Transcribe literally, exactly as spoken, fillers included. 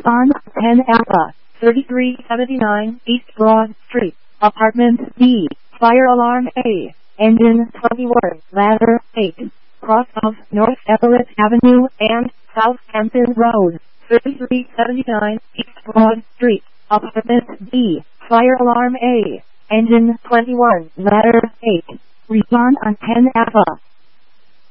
Respond ten Alpha, thirty-three seventy-nine East Broad Street, Apartment B, Fire Alarm A, Engine twenty-one, Ladder eight, cross of North Everett Avenue and Southampton Road, thirty-three seventy-nine East Broad Street, Apartment B, Fire Alarm A, Engine twenty-one, Ladder eight. Respond on ten Alpha.